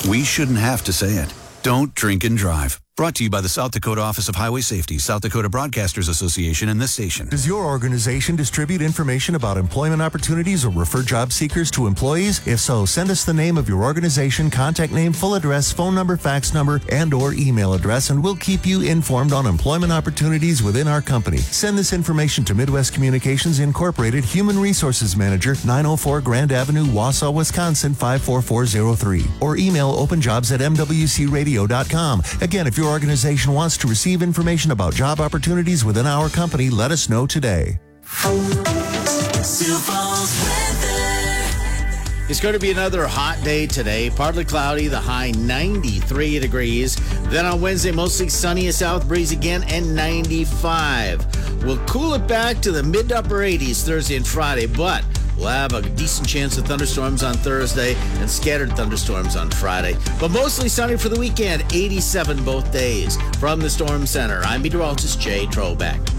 We shouldn't have to say it. Don't drink and drive. Brought to you by the South Dakota Office of Highway Safety, South Dakota Broadcasters Association, and this station. Does your organization distribute information about employment opportunities or refer job seekers to employees? If so, send us the name of your organization, contact name, full address, phone number, fax number, and or email address, and we'll keep you informed on employment opportunities within our company. Send this information to Midwest Communications Incorporated, Human Resources Manager, 904 Grand Avenue, Wausau, Wisconsin, 54403. Or email openjobs@mwcradio.com. Again, if your organization wants to receive information about job opportunities within our company, let us know today. It's going to be another hot day today. Partly cloudy, the high 93 degrees. Then on Wednesday, mostly sunny, a south breeze again, and 95. We'll cool it back to the mid to upper 80s Thursday and Friday, but we'll have a decent chance of thunderstorms on Thursday and scattered thunderstorms on Friday. But mostly sunny for the weekend, 87 both days. From the Storm Center, I'm meteorologist Jay Trobeck.